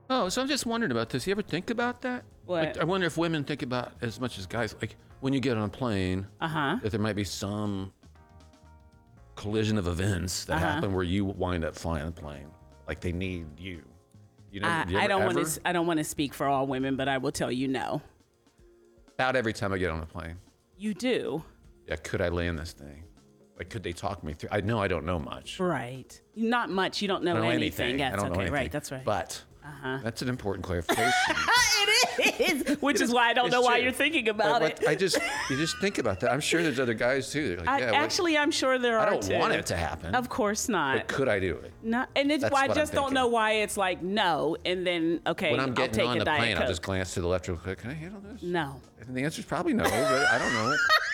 Oh, so I'm just wondering about this. You ever think about that? What? Like, I wonder if women think about as much as guys. Like when you get on a plane, that there might be some collision of events that happen where you wind up flying the plane. Like they need you. You know, I don't want to speak for all women, but I will tell you no. About every time I get on a plane. You do. Yeah, could I land this thing? Like, could they talk me through? I know I don't know much. Right. Not much. You don't know, anything. I don't know anything. Right. That's right. But that's an important clarification. It is, which is why I don't know why you're thinking about it. You just think about that. I'm sure there's other guys too. Like, I'm sure there are. I don't too. want it to happen. Of course not. But could I do it? No, and it's why I just don't know why it's like no, and then okay. When I'm getting on the plane, Coke. I'll just glance to the left real quick. Can I handle this? No. And the answer's probably no, but I don't know.